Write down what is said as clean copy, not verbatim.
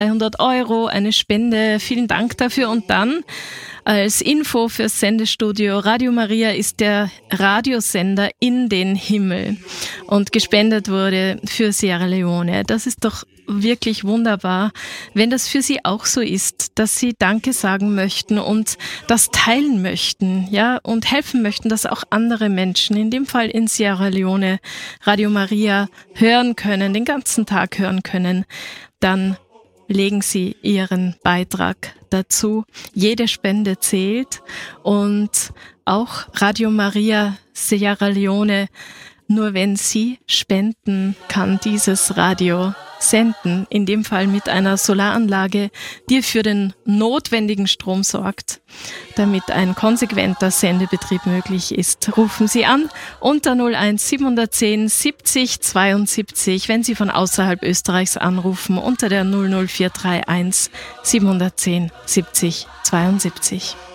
200 €, eine Spende. Vielen Dank dafür. Und dann als Info fürs Sendestudio: Radio Maria ist der Radiosender in den Himmel und gespendet wurde für Sierra Leone. Das ist doch wirklich wunderbar, wenn das für Sie auch so ist, dass Sie Danke sagen möchten und das teilen möchten, ja, und helfen möchten, dass auch andere Menschen, in dem Fall in Sierra Leone, Radio Maria hören können, den ganzen Tag hören können, dann legen Sie Ihren Beitrag dazu. Jede Spende zählt und auch Radio Maria Sierra Leone, nur wenn Sie spenden, kann dieses Radio senden, in dem Fall mit einer Solaranlage, die für den notwendigen Strom sorgt, damit ein konsequenter Sendebetrieb möglich ist. Rufen Sie an unter 01 710 70 72, wenn Sie von außerhalb Österreichs anrufen, unter der 00431 710 70 72.